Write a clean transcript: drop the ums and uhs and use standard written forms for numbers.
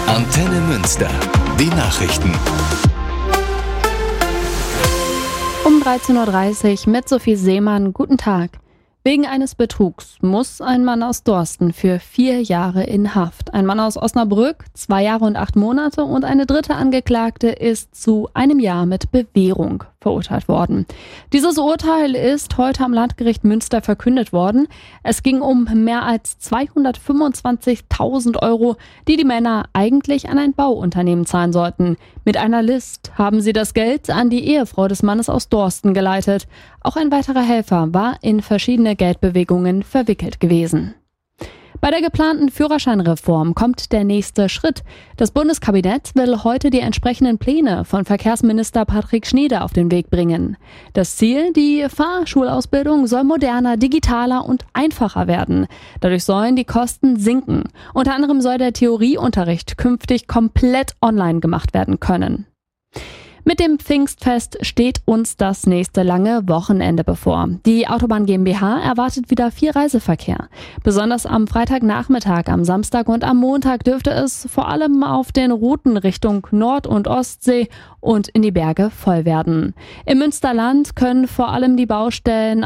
Antenne Münster. Die Nachrichten. Um 13.30 Uhr mit Sophie Seemann. Guten Tag. Wegen eines Betrugs muss ein Mann aus Dorsten für 4 Jahre in Haft. Ein Mann aus Osnabrück 2 Jahre und 8 Monate und eine dritte Angeklagte ist zu 1 Jahr mit Bewährung verurteilt worden. Dieses Urteil ist heute am Landgericht Münster verkündet worden. Es ging um mehr als 225.000 Euro, die die Männer eigentlich an ein Bauunternehmen zahlen sollten. Mit einer List haben sie das Geld an die Ehefrau des Mannes aus Dorsten geleitet. Auch ein weiterer Helfer war in verschiedene Geldbewegungen verwickelt gewesen. Bei der geplanten Führerscheinreform kommt der nächste Schritt. Das Bundeskabinett will heute die entsprechenden Pläne von Verkehrsminister Patrick Schnyder auf den Weg bringen. Das Ziel, die Fahrschulausbildung soll moderner, digitaler und einfacher werden. Dadurch sollen die Kosten sinken. Unter anderem soll der Theorieunterricht künftig komplett online gemacht werden können. Mit dem Pfingstfest steht uns das nächste lange Wochenende bevor. Die Autobahn GmbH erwartet wieder viel Reiseverkehr. Besonders am Freitagnachmittag, am Samstag und am Montag dürfte es vor allem auf den Routen Richtung Nord- und Ostsee und in die Berge voll werden. Im Münsterland können vor allem die Baustellen